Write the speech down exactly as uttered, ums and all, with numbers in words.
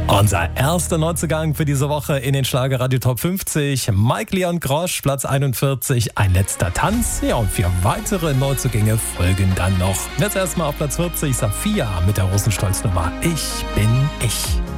Unser erster Neuzugang für diese Woche in den Schlagerradio Top fünfzig. Mike Leon Grosch, Platz einundvierzig, ein letzter Tanz. Ja, und vier weitere Neuzugänge folgen dann noch. Jetzt erstmal auf Platz vierzig, Safia mit der Rosenstolz-Nummer Ich bin ich.